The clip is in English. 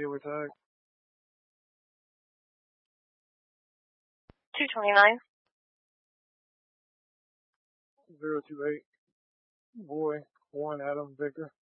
dealer tag. 229. 028. Boy, 1 Adam Vicker.